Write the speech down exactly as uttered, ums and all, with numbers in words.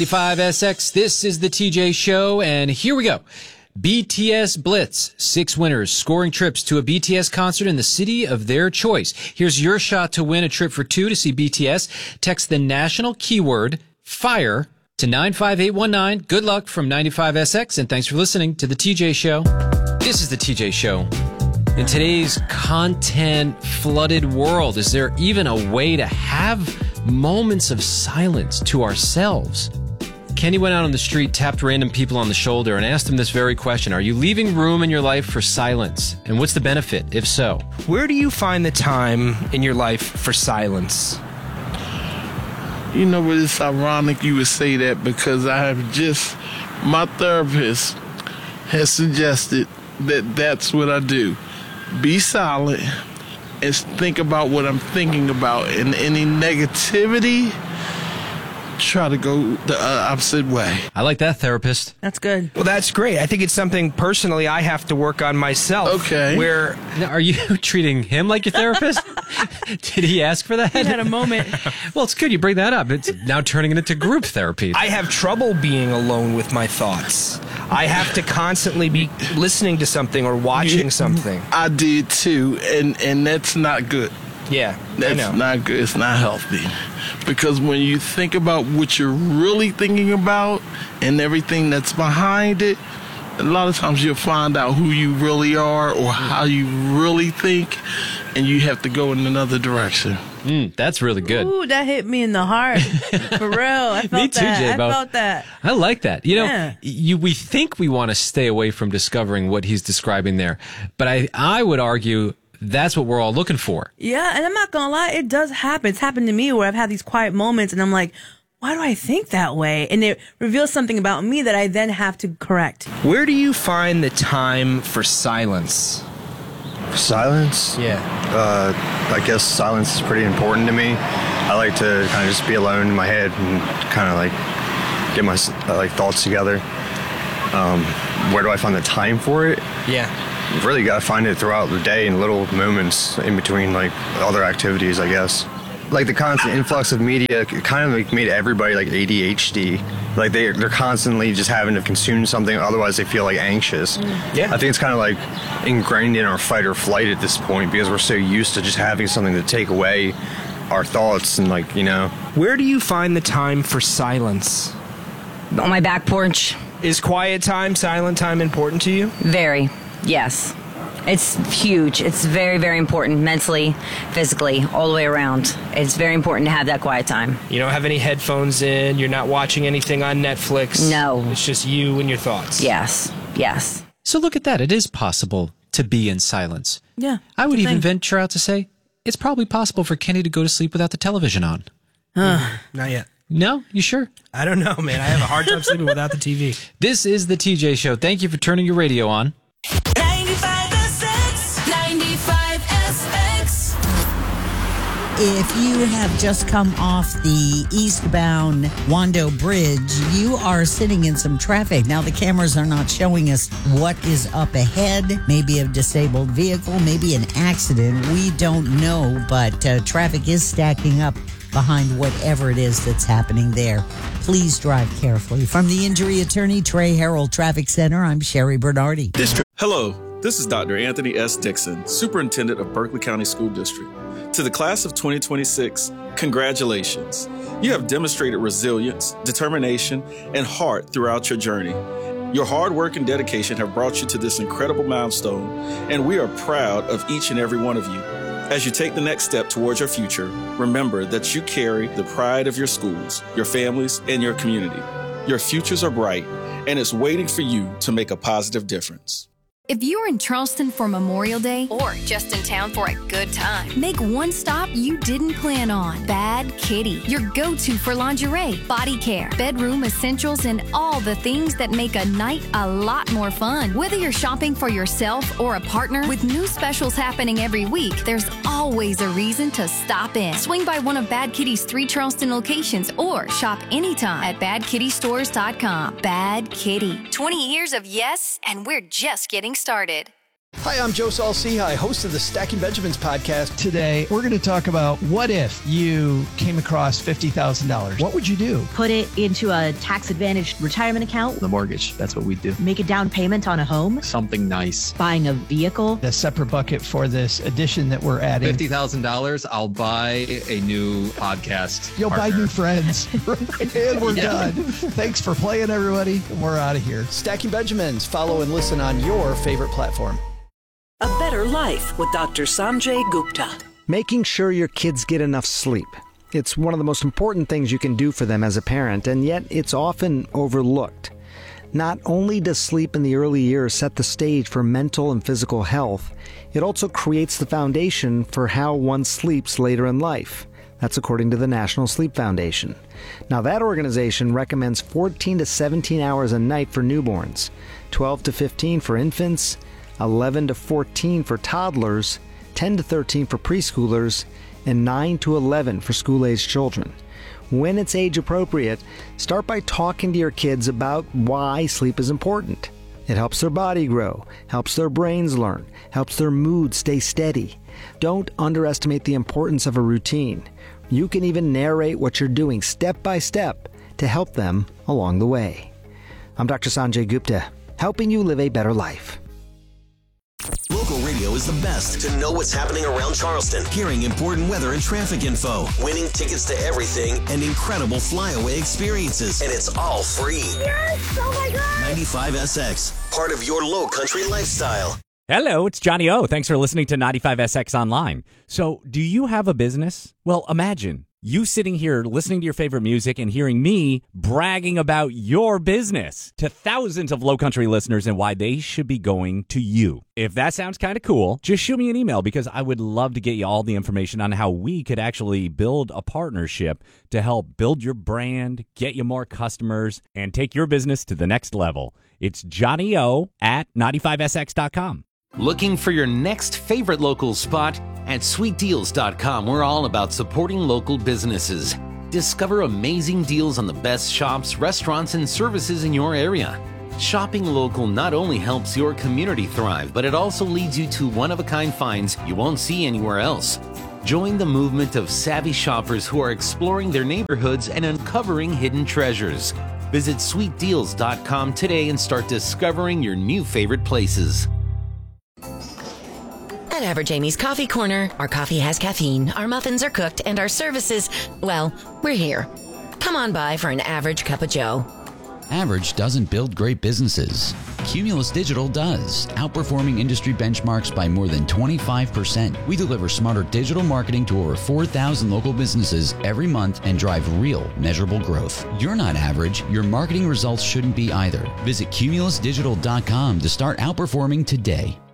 five S X, this is the T J Show, and here we go. B T S Blitz. Six winners scoring trips to a B T S concert in the city of their choice. Here's your shot to win a trip for two to see B T S. Text the national keyword FIRE to nine five eight one nine. Good luck from ninety-five S X, and thanks for listening to the T J Show. This is the T J Show. In today's content-flooded world, is there even a way to have moments of silence to ourselves? Kenny went out on the street, tapped random people on the shoulder, and asked them this very question. Are you leaving room in your life for silence? And what's the benefit, if so? Where do you find the time in your life for silence? You know, but it's ironic you would say that because I have just, my therapist has suggested that that's what I do. Be silent and think about what I'm thinking about, and any negativity, try to go the uh, opposite way. I like that, therapist. That's good. Well, that's great. I think it's something personally I have to work on myself. Okay. Where Now, are you treating him like your therapist? Did he ask for that? He had a moment. Well, it's good you bring that up. It's now turning it into group therapy. I have trouble being alone with my thoughts. I have to constantly be listening to something or watching something. I did too, and, and that's not good. Yeah, That's I know. not good. It's not healthy. Because when you think about what you're really thinking about and everything that's behind it, a lot of times you'll find out who you really are or how you really think, and you have to go in another direction. Mm, that's really good. Ooh, that hit me in the heart. For real. I felt Me too, that. J-Bo. I felt that. I like that. You know, Yeah. you, we think we want to stay away from discovering what he's describing there, but I, I would argue that's what we're all looking for. Yeah, and I'm not going to lie. It does happen. It's happened to me where I've had these quiet moments and I'm like, why do I think that way? And it reveals something about me that I then have to correct. Where do you find the time for silence? Silence? Yeah. Uh, I guess silence is pretty important to me. I like to kind of just be alone in my head and kind of like get my uh, like thoughts together. Um, where do I find the time for it? Yeah. You've really got to find it throughout the day in little moments in between like other activities, I guess. Like the constant influx of media kind of like made everybody like A D H D. Like they, they're constantly just having to consume something, otherwise they feel like anxious. Yeah. I think it's kind of like ingrained in our fight or flight at this point because we're so used to just having something to take away our thoughts and like, you know. Where do you find the time for silence? On my back porch. Is quiet time, silent time important to you? Very. Yes. It's huge. It's very, very important mentally, physically, all the way around. It's very important to have that quiet time. You don't have any headphones in, you're not watching anything on Netflix. No. It's just you and your thoughts. Yes. Yes. So look at that. It is possible to be in silence. Yeah. I would it's a even thing. venture out to say it's probably possible for Kenny to go to sleep without the television on. Not yet. No? You sure? I don't know, man. I have a hard time sleeping without the T V. This is the T J Show. Thank you for turning your radio on. ninety-five S X, ninety-five S X. If you have just come off the eastbound Wando Bridge, you are sitting in some traffic. Now, the cameras are not showing us what is up ahead. Maybe a disabled vehicle, maybe an accident. We don't know, but uh, traffic is stacking up behind whatever it is that's happening there. Please drive carefully. From the injury attorney, Trey Harrell Traffic Center, I'm Sherry Bernardi. Hello, this is Doctor Anthony S. Dixon, Superintendent of Berkeley County School District. To the class of twenty twenty-six, congratulations. You have demonstrated resilience, determination, and heart throughout your journey. Your hard work and dedication have brought you to this incredible milestone, and we are proud of each and every one of you. As you take the next step towards your future, remember that you carry the pride of your schools, your families, and your community. Your futures are bright, and it's waiting for you to make a positive difference. If you're in Charleston for Memorial Day or just in town for a good time, make one stop you didn't plan on. Bad Kitty, your go-to for lingerie, body care, bedroom essentials, and all the things that make a night a lot more fun. Whether you're shopping for yourself or a partner, with new specials happening every week, there's always a reason to stop in. Swing by one of Bad Kitty's three Charleston locations or shop anytime at bad kitty stores dot com. Bad Kitty, twenty years of yes, and we're just getting started. Hi, I'm Joe Saul-Sehy, host of the Stacking Benjamins podcast. Today, we're going to talk about what if you came across fifty thousand dollars? What would you do? Put it into a tax-advantaged retirement account. The mortgage, that's what we do. Make a down payment on a home. Something nice. Buying a vehicle. A separate bucket for this addition that we're adding. fifty thousand dollars, I'll buy a new podcast You'll partner. buy new friends. And we're Yeah. done. Thanks for playing, everybody. We're out of here. Stacking Benjamins. Follow and listen on your favorite platform. A Better Life with Doctor Sanjay Gupta. Making sure your kids get enough sleep. It's one of the most important things you can do for them as a parent, and yet it's often overlooked. Not only does sleep in the early years set the stage for mental and physical health, it also creates the foundation for how one sleeps later in life. That's according to the National Sleep Foundation. Now, that organization recommends fourteen to seventeen hours a night for newborns, twelve to fifteen for infants, eleven to fourteen for toddlers, ten to thirteen for preschoolers, and nine to eleven for school-aged children. When it's age appropriate, start by talking to your kids about why sleep is important. It helps their body grow, helps their brains learn, helps their mood stay steady. Don't underestimate the importance of a routine. You can even narrate what you're doing step by step to help them along the way. I'm Doctor Sanjay Gupta, helping you live a better life. Local radio is the best to know what's happening around Charleston. Hearing important weather and traffic info, winning tickets to everything, and incredible flyaway experiences. And it's all free. Yes! Oh my God! ninety-five S X, part of your low country lifestyle. Hello, it's Johnny O. Thanks for listening to ninety-five S X Online. So, do you have a business? Well, imagine you sitting here listening to your favorite music and hearing me bragging about your business to thousands of Low Country listeners and why they should be going to you. If that sounds kind of cool, just shoot me an email because I would love to get you all the information on how we could actually build a partnership to help build your brand, get you more customers, and take your business to the next level. It's Johnny O at ninety-five S X dot com. Looking for your next favorite local spot? At sweet deals dot com, we're all about supporting local businesses. Discover amazing deals on the best shops, restaurants, and services in your area. Shopping local not only helps your community thrive, but it also leads you to one-of-a-kind finds you won't see anywhere else. Join the movement of savvy shoppers who are exploring their neighborhoods and uncovering hidden treasures. Visit sweet deals dot com today and start discovering your new favorite places. At Average Amy's Coffee Corner, our coffee has caffeine, our muffins are cooked, and our services, well, we're here. Come on by for an average cup of joe. Average doesn't build great businesses. Cumulus Digital does, outperforming industry benchmarks by more than twenty-five percent. We deliver smarter digital marketing to over four thousand local businesses every month and drive real, measurable growth. You're not average. Your marketing results shouldn't be either. Visit cumulus digital dot com to start outperforming today.